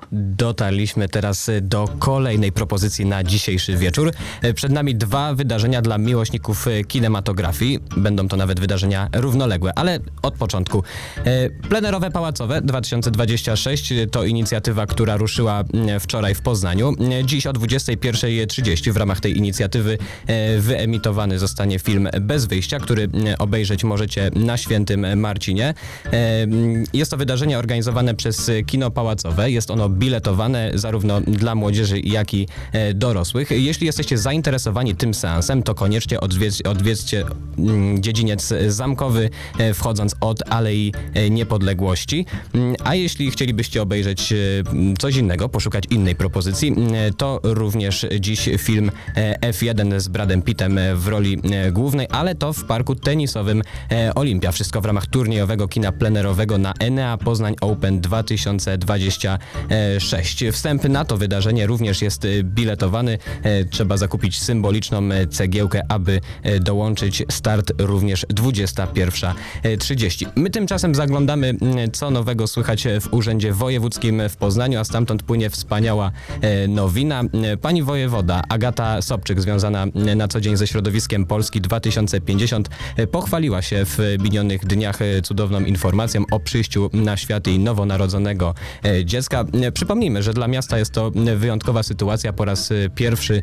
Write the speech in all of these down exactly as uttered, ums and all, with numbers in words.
Dotarliśmy teraz do kolejnej propozycji na dzisiejszy wieczór. Przed nami dwa wydarzenia dla miłośników kinematografii. Będą to nawet wydarzenia równoległe, ale od początku. Plenerowe Pałacowe dwa tysiące dwadzieścia sześć to inicjatywa, która ruszyła wczoraj w Poznaniu. Dziś o dwudziestej pierwszej trzydzieści w ramach tej inicjatywy wyemitowany zostanie film Bez wyjścia, który obejrzeć możecie na Świętym Marcinie. Jest to wydarzenie organizowane przez Kino Pałacowe. Jest ono biletowane zarówno dla młodzieży, jak i dorosłych. Jeśli jesteście zainteresowani tym seansem, to koniecznie odwiedź, odwiedźcie dziedziniec zamkowy, wchodząc od Alei Niepodległości. A jeśli chcielibyście obejrzeć coś innego, poszukać innej propozycji, to również dziś film F jeden z Bradem Pittem w roli głównej, ale to w parku tenisowym Olimpia. Wszystko w ramach turniejowego kina plenerowego na Enea Poznań Open dwa tysiące dwadzieścia sześć. Wstęp na to wydarzenie również jest biletowany. Trzeba zakupić symboliczną cegiełkę, aby dołączyć. Start również dwudziesta pierwsza trzydzieści. My tymczasem zaglądamy, co nowego słychać w Urzędzie Wojewódzkim w Poznaniu, a stamtąd płynie wspaniała nowina. Pani wojewoda Agata Sobczyk, związana na co dzień ze środowiskiem Polski dwa tysiące pięćdziesiąt, pochwaliła się w minionych dniach cudowną informacją o przyjściu na świat jej nowonarodzonego dziecka. Przypomnijmy, że dla miasta jest to wyjątkowa sytuacja. Po raz pierwszy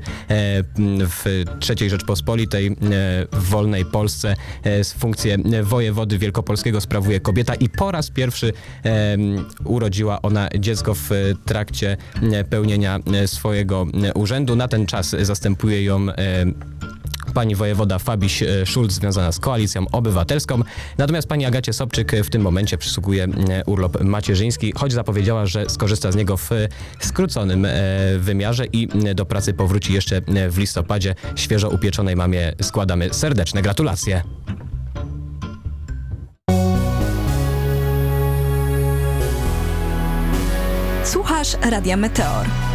w trzeciej Rzeczpospolitej, w wolnej Polsce, funkcję wojewody wielkopolskiego sprawuje kobieta i po raz pierwszy urodziła ona dziecko w trakcie pełnienia swojego urzędu. Na ten czas zastępuje ją pani wojewoda Fabiś Szulc, związana z Koalicją Obywatelską. Natomiast pani Agacie Sobczyk w tym momencie przysługuje urlop macierzyński, choć zapowiedziała, że skorzysta z niego w skróconym wymiarze i do pracy powróci jeszcze w listopadzie. Świeżo upieczonej mamie składamy serdeczne gratulacje. Słuchasz Radia Meteor.